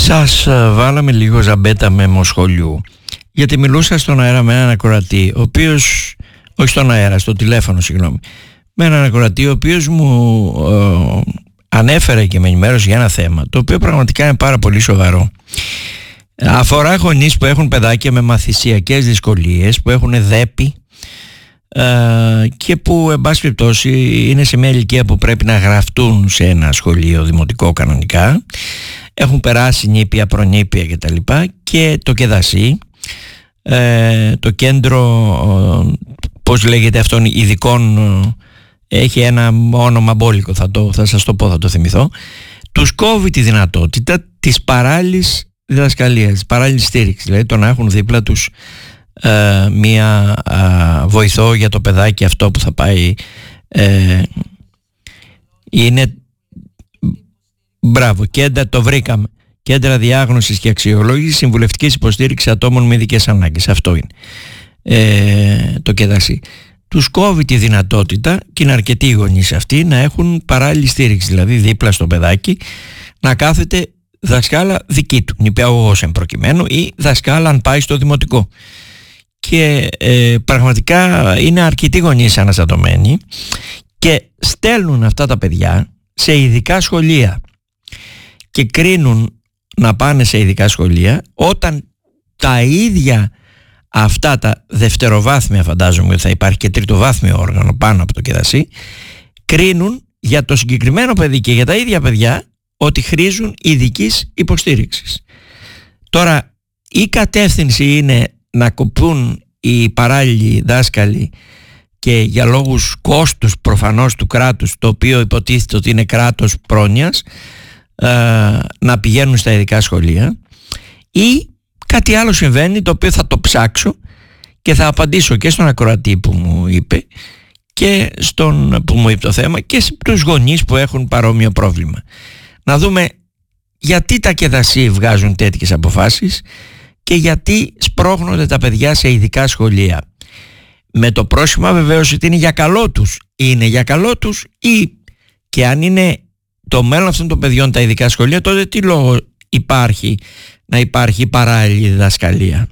Σας βάλαμε λίγο ζαμπέτα με σχολείου, γιατί μιλούσα στον αέρα με έναν ακροατή, ο οποίος, όχι στον αέρα, στο τηλέφωνο, συγγνώμη, με έναν ακροατή ο οποίος μου ανέφερε και με ενημέρωσε για ένα θέμα, το οποίο πραγματικά είναι πάρα πολύ σοβαρό. Αφορά γονείς που έχουν παιδάκια με μαθησιακές δυσκολίες, που έχουν δέπη και που εν πάση περιπτώσει είναι σε μια ηλικία που πρέπει να γραφτούν σε ένα σχολείο δημοτικό κανονικά, έχουν περάσει νήπια, προνήπια κτλ. Και το ΚΕΔΑΣΥ, το κέντρο, πώς λέγεται αυτόν, ειδικών, έχει ένα όνομα μπόλικο, θα σας το πω, θα το θυμηθώ, τους κόβει τη δυνατότητα της παράλληλης διδασκαλίας, της παράλληλης στήριξης, δηλαδή το να έχουν δίπλα τους μία βοηθό για το παιδάκι αυτό που θα πάει, είναι, μπράβο, κέντρα, το βρήκαμε, κέντρα διάγνωσης και αξιολόγησης συμβουλευτικής υποστήριξης ατόμων με ειδικές ανάγκες, αυτό είναι το ΚΕΔΑΣΥ. Τους κόβει τη δυνατότητα, και είναι αρκετοί οι γονείς αυτοί, να έχουν παράλληλη στήριξη, δηλαδή δίπλα στο παιδάκι να κάθεται δασκάλα δική του, νηπιαγωγός εν προκειμένου, ή δασκάλα αν πάει στο δημοτικό. Και πραγματικά είναι αρκετοί γονείς αναστατωμένοι και στέλνουν αυτά τα παιδιά σε ειδικά σχολεία και κρίνουν να πάνε σε ειδικά σχολεία, όταν τα ίδια αυτά τα δευτεροβάθμια, φαντάζομαι ότι θα υπάρχει και τριτοβάθμιο όργανο πάνω από το ΚΕΔΑΣΥ, κρίνουν για το συγκεκριμένο παιδί και για τα ίδια παιδιά ότι χρήζουν ειδικής υποστήριξης. Τώρα η κατεύθυνση είναι να κοπούν οι παράλληλοι δάσκαλοι, και για λόγους κόστους προφανώς του κράτους, το οποίο υποτίθεται ότι είναι κράτος πρόνοιας, να πηγαίνουν στα ειδικά σχολεία, ή κάτι άλλο συμβαίνει, το οποίο θα το ψάξω και θα απαντήσω και στον ακροατή που μου είπε και που μου είπε το θέμα, και στους γονείς που έχουν παρόμοιο πρόβλημα. Να δούμε γιατί τα ΚΕΔΑΣΥ βγάζουν τέτοιες αποφάσεις και γιατί σπρώχνονται τα παιδιά σε ειδικά σχολεία, με το πρόσχημα βεβαίως ότι είναι για καλό τους. Είναι για καλό τους, ή, και αν είναι το μέλλον αυτών των παιδιών τα ειδικά σχολεία, τότε τι λόγο υπάρχει να υπάρχει παράλληλη διδασκαλία?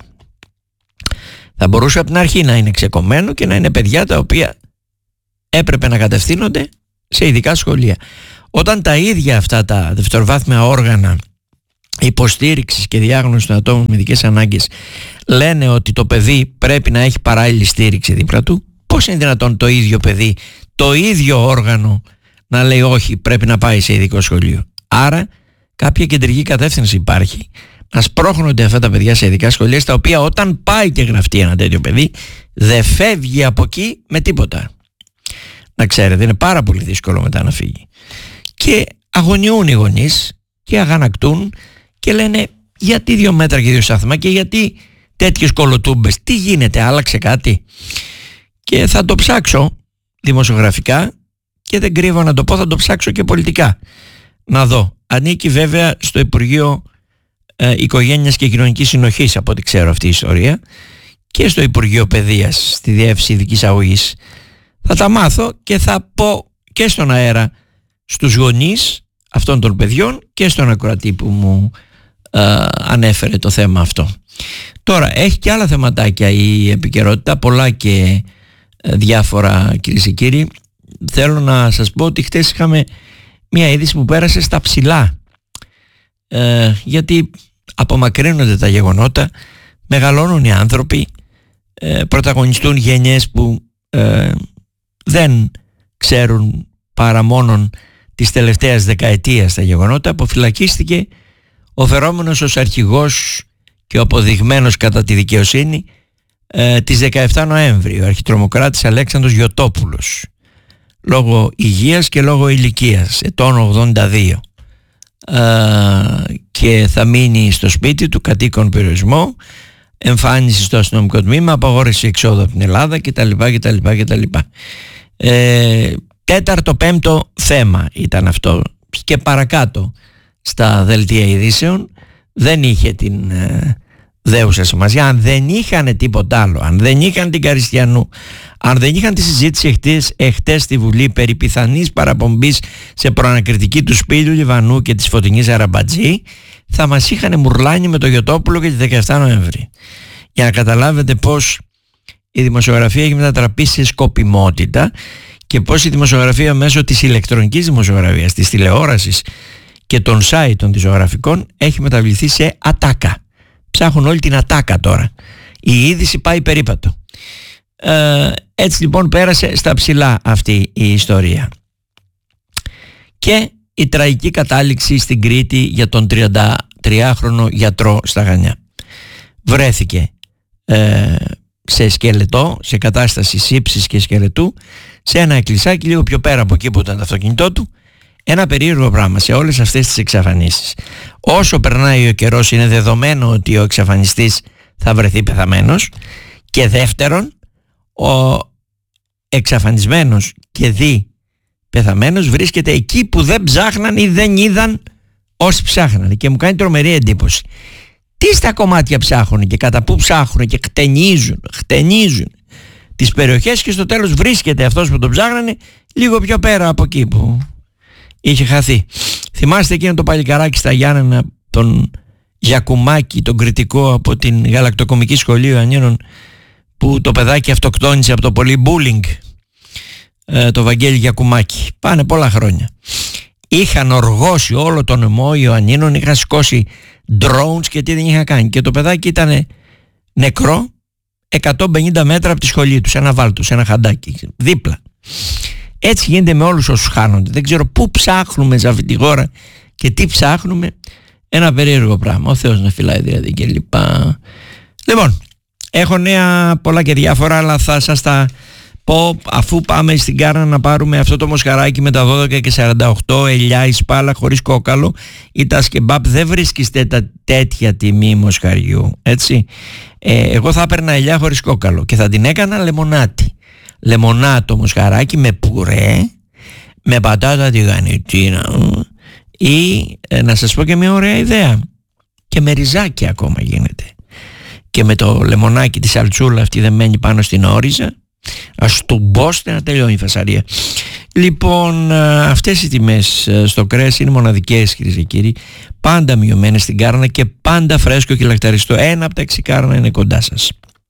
Θα μπορούσε από την αρχή να είναι ξεκομμένο και να είναι παιδιά τα οποία έπρεπε να κατευθύνονται σε ειδικά σχολεία. Όταν τα ίδια αυτά τα δευτεροβάθμια όργανα υποστήριξης και διάγνωσης των ατόμων με ειδικές ανάγκες λένε ότι το παιδί πρέπει να έχει παράλληλη στήριξη δίπλα του, πώς είναι δυνατόν το ίδιο παιδί, το ίδιο όργανο, να λέει όχι, πρέπει να πάει σε ειδικό σχολείο? Άρα κάποια κεντρική κατεύθυνση υπάρχει να σπρώχνονται αυτά τα παιδιά σε ειδικά σχολεία, στα οποία όταν πάει και γραφτεί ένα τέτοιο παιδί δεν φεύγει από εκεί με τίποτα. Να ξέρετε, είναι πάρα πολύ δύσκολο μετά να φύγει. Και αγωνιούν οι γονείς και αγανακτούν και λένε, γιατί 2 μέτρα και 2 σταθμά, και γιατί τέτοιες κολοτούμπες, τι γίνεται, άλλαξε κάτι? Και θα το ψάξω δημοσιογραφικά, και δεν κρύβω να το πω, θα το ψάξω και πολιτικά να δω. Ανήκει βέβαια στο Υπουργείο Οικογένειας και Κοινωνικής Συνοχής, από ό,τι ξέρω αυτή η ιστορία, και στο Υπουργείο Παιδείας, στη Διεύθυνση Ειδικής Αγωγής. Θα τα μάθω και θα πω και στον αέρα στους γονείς αυτών των παιδιών και στον ακροατή που μου ανέφερε το θέμα αυτό. Τώρα έχει και άλλα θεματάκια η επικαιρότητα, πολλά και διάφορα, κυρίες και κύριοι. Θέλω να σας πω ότι χτες είχαμε μια είδηση που πέρασε στα ψηλά, γιατί απομακρύνονται τα γεγονότα, μεγαλώνουν οι άνθρωποι, πρωταγωνιστούν γενιές που δεν ξέρουν παρά μόνον της τελευταίας δεκαετίας τα γεγονότα. Αποφυλακίστηκε ο φερόμενος ως αρχηγός και αποδειγμένος κατά τη δικαιοσύνη της 17 Νοέμβρη, ο αρχιτρομοκράτης Αλέξανδρος Γιωτόπουλος, λόγω υγείας και λόγω ηλικίας, ετών 82, και θα μείνει στο σπίτι του, κατοίκον περιορισμό, εμφάνιση στο αστυνομικό τμήμα, απαγόρευση εξόδου από την Ελλάδα κτλ. Τέταρτο, πέμπτο θέμα ήταν αυτό, και παρακάτω στα δελτία ειδήσεων δεν είχε την δέουσα σημασία. Αν δεν είχαν τίποτα άλλο, αν δεν είχαν την Καριστιανού, αν δεν είχαν τη συζήτηση εχτες στη Βουλή περί πιθανής παραπομπής σε προανακριτική του Σπύριου Λιβανού και της Φωτεινής Αραμπατζή, θα μας είχαν μουρλάνει με το Γιωτόπουλο και τη 17 Νοέμβρη. Για να καταλάβετε πως η δημοσιογραφία έχει μετατραπεί σε σκοπιμότητα και πως η δημοσιογραφία μέσω της ηλεκτρονικής δημοσιογραφίας, της τηλεόρασης και των site των δημοσιογραφικών έχει μεταβληθεί σε ατάκα. Ψάχνουν όλη την ατάκα τώρα. Η είδηση πάει περίπατο. Έτσι λοιπόν πέρασε στα ψηλά αυτή η ιστορία. Και η τραγική κατάληξη στην Κρήτη για τον 33χρονο γιατρό στα Χανιά. Βρέθηκε σε σκελετό, σε κατάσταση σύψης και σκελετού, σε ένα εκκλησάκι λίγο πιο πέρα από εκεί που ήταν το αυτοκίνητό του. Ένα περίεργο πράγμα σε όλες αυτές τις εξαφανίσεις. Όσο περνάει ο καιρός είναι δεδομένο ότι ο εξαφανιστής θα βρεθεί πεθαμένος, και δεύτερον, ο εξαφανισμένος και δι πεθαμένος βρίσκεται εκεί που δεν ψάχναν ή δεν είδαν όσοι ψάχναν, και μου κάνει τρομερή εντύπωση. Τι στα κομμάτια ψάχνουν και κατά πού ψάχνουν και χτενίζουν τις περιοχές, και στο τέλος βρίσκεται αυτός που τον ψάχνανε λίγο πιο πέρα από εκεί που είχε χαθεί. Θυμάστε εκείνο το παλικαράκι στα Γιάννενα, τον Γιακουμάκη, τον κριτικό από την γαλακτοκομική σχολή Ιωαννίνων, που το παιδάκι αυτοκτόνησε από το πολύ bullying, το Βαγγέλη Γιακουμάκη. Πάνε πολλά χρόνια. Είχαν οργώσει όλο τον νομό Ιωαννίνων, είχαν σηκώσει drones και τι δεν είχαν κάνει, και το παιδάκι ήταν νεκρό 150 μέτρα από τη σχολή του, σε ένα βάλτο, σε ένα χαντάκι δίπλα. Έτσι γίνεται με όλους όσους χάνονται. Δεν ξέρω πού ψάχνουμε σε αυτή τη χώρα και τι ψάχνουμε. Ένα περίεργο πράγμα. Ο Θεός να φυλάει δηλαδή και λοιπά. Λοιπόν, έχω νέα πολλά και διάφορα, αλλά θα σας τα πω αφού πάμε στην Κάρνα να πάρουμε αυτό το μοσχαράκι με τα 12 και 48, ελιά, ισπάλα χωρίς κόκαλο ή τα σκεμπάπ. Δεν βρίσκεις τέτοια τιμή μοσχαριού, έτσι. Εγώ θα έπαιρνα ελιά χωρίς κόκαλο και θα την έκανα λεμονάτι. Λεμονάτο μοσχαράκι με πουρέ, με πατάτα τηγανιτίνα, ή να σας πω και μια ωραία ιδέα, και με ριζάκι ακόμα γίνεται, και με το λεμονάκι τη σαλτσούλα αυτή δεμένη πάνω στην όριζα, ας τουμπώστε να τελειώνει η φασαρία. Λοιπόν, αυτές οι τιμές στο κρέας είναι μοναδικές, κυρίες και κύριοι, πάντα μειωμένες στην Κάρνα και πάντα φρέσκο και λακταριστό. Ένα από τα 6 Κάρνα είναι κοντά σας.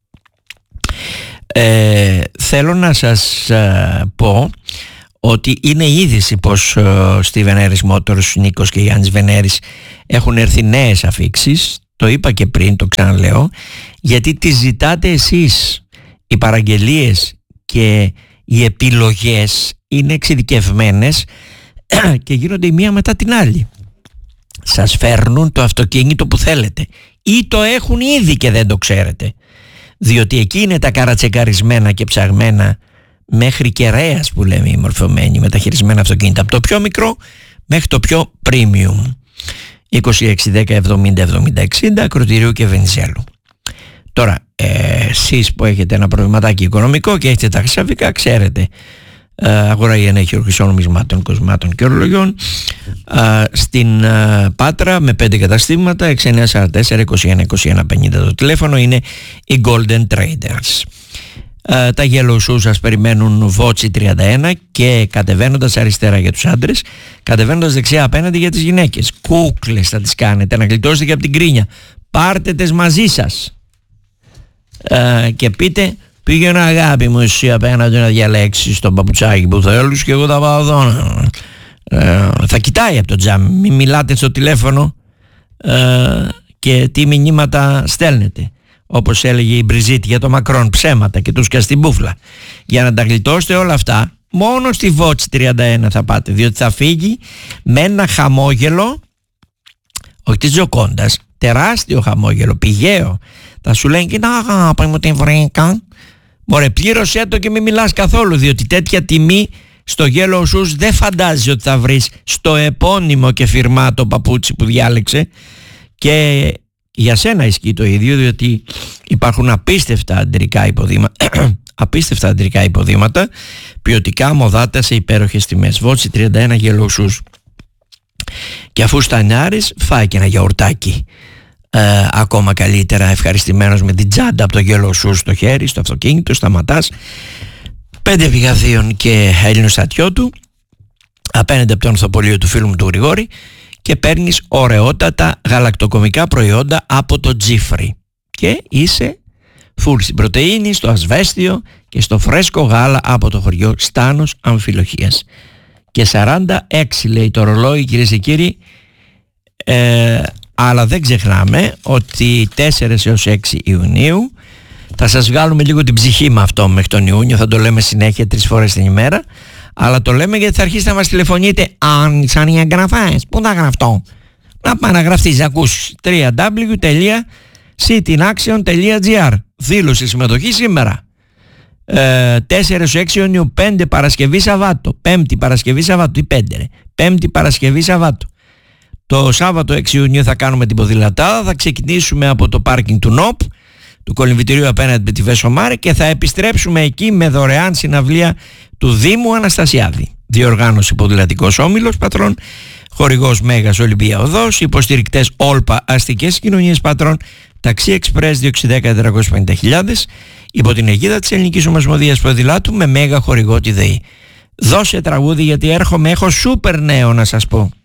Θέλω να σας πω ότι είναι είδηση πως στη Veneris Motors, Νίκος και Γιάννης Βενέρης, έχουν έρθει νέες αφίξεις. Το είπα και πριν, το ξαναλέω, γιατί τις ζητάτε εσείς. Οι παραγγελίες και οι επιλογές είναι εξειδικευμένες και γίνονται η μία μετά την άλλη. Σας φέρνουν το αυτοκίνητο που θέλετε ή το έχουν ήδη και δεν το ξέρετε, διότι εκεί είναι τα καρατσεκαρισμένα και ψαγμένα μέχρι κεραίας που λέμε οι μορφωμένοι μεταχειρισμένα αυτοκίνητα, από το πιο μικρό μέχρι το πιο premium. 26 10 70 70 60 ακροτηρίου και Βενιζέλου. Τώρα εσείς που έχετε ένα προβληματάκι οικονομικό και έχετε τα χρυσαφικά, ξέρετε, αγορά η ενέχειρο χρυσών νομισμάτων, κοσμάτων και ορολογιών στην Πάτρα με 5 καταστήματα, 6944 21 21 50 το τηλέφωνο, είναι οι Golden Traders. Τα yellow shoes σας περιμένουν Βότσι 31 και κατεβαίνοντας αριστερά για τους άντρες, κατεβαίνοντας δεξιά απέναντι για τις γυναίκες. Κούκλες θα τις κάνετε, να γλιτώσετε και από την κρίνια. Πάρτε τες μαζί σας και πείτε, πήγαινε αγάπη μου εσύ απέναντι να διαλέξεις τον παπουτσάκι που θέλεις και εγώ θα πάω εδώ. Θα κοιτάει από το τζάμι, μην μιλάτε στο τηλέφωνο και τι μηνύματα στέλνετε, όπως έλεγε η Μπριζίτη για το Μακρόν, ψέματα και τους και στην μπούφλα. Για να τα γλιτώσετε όλα αυτά, μόνο στη Βότσι 31 θα πάτε, διότι θα φύγει με ένα χαμόγελο, όχι της Τζοκόντας, τεράστιο χαμόγελο, πηγαίο. Θα σου λένε, κοίτα αγάπη μου την βρήκα. Μωρέ, πλήρωσέ το και μην μιλάς καθόλου, διότι τέτοια τιμή στο Yellow Shoes δεν φαντάζεσαι ότι θα βρεις στο επώνυμο και φιρμάτο παπούτσι που διάλεξε. Και για σένα ισχύει το ίδιο, διότι υπάρχουν απίστευτα αντρικά υποδήματα, ποιοτικά μοδάτα σε υπέροχες τιμές. Βότσι 31 Yellow Shoes. Και αφού στανιάρεις, φάει και ένα γιαουρτάκι ακόμα καλύτερα ευχαριστημένος με την τσάντα από το γέλο σου στο χέρι, στο αυτοκίνητο, σταματάς 5 πηγαδίων και Έλληνο στατιό του απέναντι από το ανθοπολείο του φίλου μου του Γρηγόρη και παίρνεις ωραιότατα γαλακτοκομικά προϊόντα από το Τζίφρι και είσαι φουλ στην πρωτεΐνη, στο ασβέστιο και στο φρέσκο γάλα από το χωριό Στάνος Αμφιλοχίας. Και 46 λέει το ρολόι, κυρίες και κύριοι, αλλά δεν ξεχνάμε ότι 4 έως 6 Ιουνίου θα σας βγάλουμε λίγο την ψυχή με αυτό μέχρι τον Ιούνιο, θα το λέμε συνέχεια 3 φορές την ημέρα, αλλά το λέμε γιατί θα αρχίσετε να μας τηλεφωνείτε σαν οι εγγραφές. Πού θα γραφτώ? Να πάει να γραφτείς, να ακούσεις www.citinaction.gr. Δήλωση συμμετοχή σήμερα 4-6 Ιουνίου, 5 Παρασκευή Σαββάτο, 5η Παρασκευή Σαββάτο ή 5 ρε, 5η Παρασκευή Σαββάτο. Το Σάββατο 6 Ιουνίου θα κάνουμε την ποδηλατάδα, θα ξεκινήσουμε από το πάρκινγκ του ΝΟΠ, του κολυμβητηρίου απέναντι με τη Βέσομάρη, και θα επιστρέψουμε εκεί με δωρεάν συναυλία του Δήμου Αναστασιάδη. Διοργάνωση Ποδηλατικός Όμιλος Πατρών, χορηγός Μέγας Ολυμπία Οδός, υποστηρικτές Όλπα Αστικές Κοινωνίες Πατρών, Ταξί Εξπρές 260-450.000, υπό την αιγίδα της Ελληνικής Ομοσπονδίας Ποδηλάτου, με μέγα χορηγό τη ΔΕΗ. Δώσε τραγούδι γιατί έρχομαι, έχω σούπερ νέο να σας πω.